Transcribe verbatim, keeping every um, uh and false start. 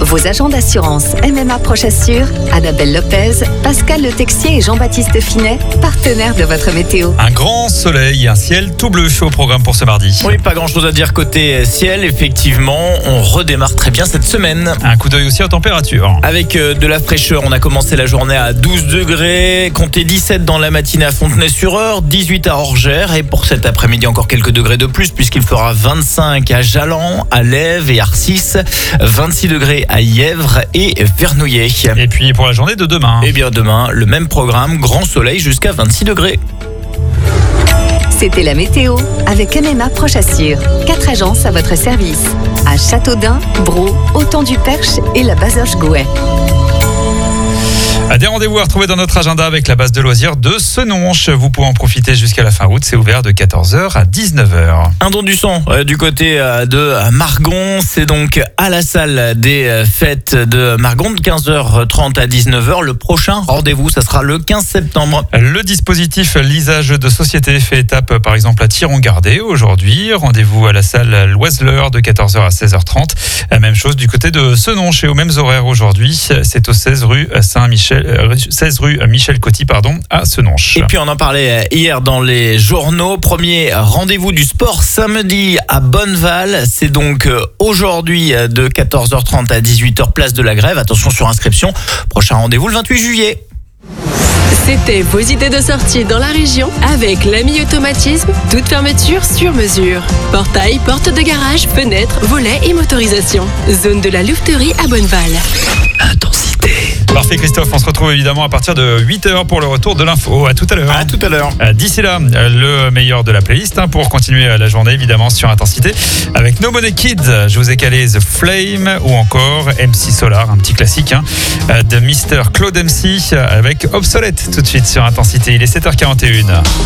Vos agents d'assurance M M A Prochassure, Annabelle Lopez, Pascal Le Texier et Jean-Baptiste Finet, partenaires de votre météo. Un grand soleil et un ciel tout bleu au programme pour ce mardi. Oui, pas grand chose à dire côté ciel. Effectivement, on redémarre très bien cette semaine. Un coup d'œil aussi aux températures. Avec de la fraîcheur, on a commencé la journée à douze degrés, comptez dix-sept dans la matinée à Fontenay-sur-Eure, dix-huit à Orgères et pour cet après-midi encore quelques degrés de plus puisqu'il fera vingt-cinq à Jallan, à Lèves et Arcis, vingt-six degrés à Yèvres et Vernouillet. Et puis pour la journée de demain. Et bien demain, le même programme, grand soleil jusqu'à vingt-six degrés. C'était la météo avec M M A Prochassure. Quatre agences à votre service. À Châteaudun, Braux, Auton-du-Perche et la Bazoche-Gouet. Des rendez-vous à retrouver dans notre agenda avec la base de loisirs de Senonches. Vous pouvez en profiter jusqu'à la fin août. C'est ouvert de quatorze heures à dix-neuf heures. Un don du sang euh, du côté euh, de Margon. C'est donc à la salle des euh, fêtes de Margon de quinze heures trente à dix-neuf heures. Le prochain rendez-vous, ça sera le quinze septembre. Le dispositif lisage de société fait étape par exemple à Thiron-Gardé aujourd'hui. Rendez-vous à la salle Loiseleur de quatorze heures à seize heures trente. La même chose du côté de Senonches et aux mêmes horaires aujourd'hui. C'est au seize rue Saint-Michel. seize rue Michel Coty, pardon, à Senonches. Et puis on en parlait hier dans les journaux. Premier rendez-vous du sport samedi à Bonneval. C'est donc aujourd'hui de quatorze heures trente à dix-huit heures, place de la Grève. Attention sur inscription. Prochain rendez-vous le vingt-huit juillet. C'était vos idées de sortie dans la région avec l'Ami Automatisme, toute fermeture sur mesure. Portail, porte de garage, fenêtres, volets et motorisation. Zone de la louveterie à Bonneval. Intensité. Parfait Christophe, on se retrouve évidemment à partir de huit heures pour le retour de l'info. À tout à l'heure. À tout à l'heure. D'ici là, le meilleur de la playlist hein, pour continuer la journée évidemment sur Intensité. Avec No Money Kids, je vous ai calé The Flame ou encore M C Solar, un petit classique hein, de Mister Claude M C avec Obsolète tout de suite sur Intensité. Il est sept heures quarante et une.